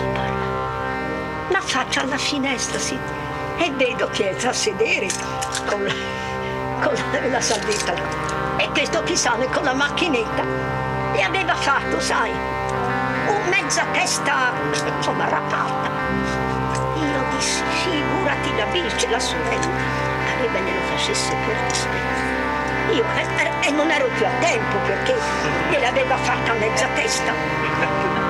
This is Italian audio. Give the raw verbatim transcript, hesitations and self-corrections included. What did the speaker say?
cosa parla? La faccia alla finestra, sì. E vedo che è a sedere con la, con la, la salvetta. E questo pisane con la macchinetta. E aveva fatto, sai, un mezza testa, insomma, rapata. Io dissi, figurati la bice, la sorella. Pareva glielo facesse per rispetto. Io e, e non ero più a tempo perché gliel'aveva fatta mezza testa.